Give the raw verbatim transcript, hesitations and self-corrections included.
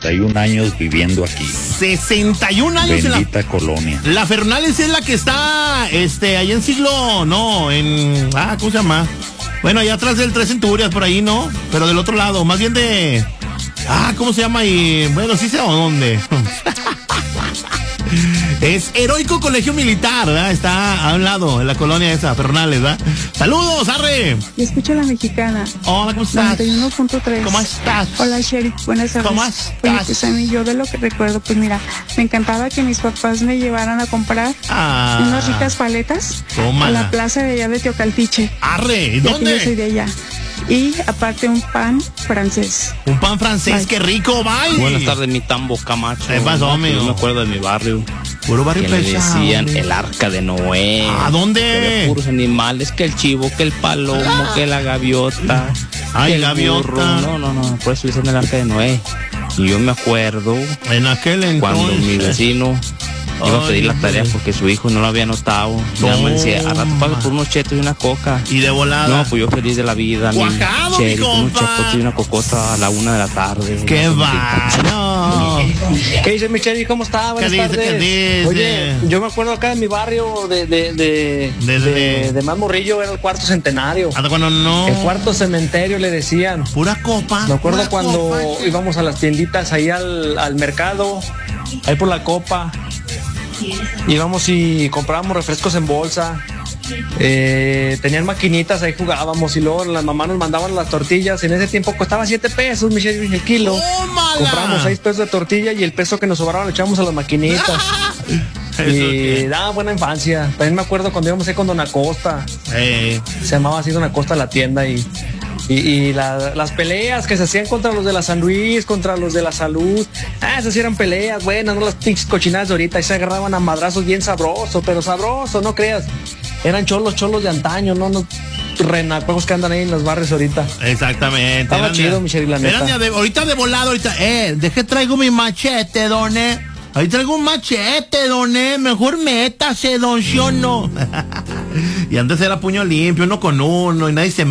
sesenta y un años viviendo aquí. sesenta y un años. Bendita en la, colonia. La Fernández es la que está, este, allá en siglo, no, en, ah, ¿cómo se llama? Bueno, allá atrás del Tres Centurias, por ahí, ¿no? Pero del otro lado, más bien de, ah, ¿cómo se llama? Y, bueno, sí sé a dónde. Es Heroico Colegio Militar, ¿verdad? Está a un lado, en la colonia esa, Fernández, ¿verdad? ¡Saludos, arre! Y escucho a la mexicana. Hola, ¿cómo estás? noventa y uno punto tres. ¿Cómo estás? Hola, Sherry, buenas tardes. ¿Cómo estás? Oye, pues a mí, yo de lo que recuerdo, pues mira, me encantaba que mis papás me llevaran a comprar Ah, unas ricas paletas tómala. a la plaza de allá de Teocaltiche. ¡Arre! Ya que yo soy ¿Dónde? de allá. Y aparte un pan francés. Un pan francés, Bye. qué rico, bye. Buenas tardes, mi Tambo Camacho. ¿Qué pasó, amigo? Yo me acuerdo de mi barrio. Puro barrio Que le pesado. decían el arca de Noé. ¿A dónde? Que había puros animales, que el chivo, que el palomo, que la gaviota. Ay, que el gaviota. burro. No, no, no, por eso dicen el arca de Noé. Y yo me acuerdo En aquel entonces. cuando mi vecino iba a pedir Ay, la tarea Dios. porque su hijo no lo había anotado. No. Ya me decía, a rato paso por unos chetos y una coca. Y de volada. No, pues yo feliz de la vida. mi Cuajado, mi Cherry, con un compa. chapote y una cocota a la una de la tarde. ¡Qué No sé, va! No. ¿Qué dice mi Cherry? ¿Cómo está? Buenas ¿Qué dice? tardes. ¿Qué dice? Oye, yo me acuerdo acá de mi barrio de de de, De- de, de- de más morrillo, era el cuarto centenario. Hasta cuando no. El cuarto cementerio le decían. Pura copa. Me acuerdo pura cuando copa. íbamos a las tienditas ahí al, al mercado, ahí por la copa. Íbamos y comprábamos refrescos en bolsa. Eh, tenían maquinitas, ahí jugábamos y luego las mamás nos mandaban las tortillas. En ese tiempo costaba siete pesos, mi Cherry, el kilo. ¡Tómala! Compramos seis pesos de tortilla y el peso que nos sobraba lo echábamos a las maquinitas. Eso Y qué. daba buena infancia. También me acuerdo cuando íbamos ahí con Don Acosta. Eh, Se llamaba así Don Acosta la tienda y, y, y la- las peleas que se hacían contra los de la San Luis, contra los de la Salud. Ah, esas sí eran peleas buenas, no las pinches cochinadas de ahorita. Y se agarraban a madrazos bien sabroso, pero sabroso, no creas. Eran cholos, cholos de antaño, no, no renacuegos que andan ahí en los barrios ahorita. exactamente. Estaba Eran chido, de- mi Cherry, la eran neta. de- ahorita de volado, ahorita. Eh, deje traigo mi machete, doné. Ahí traigo un machete, doné. Mejor métase, don, ¿sí o no? Y antes era puño limpio, uno con uno, y nadie se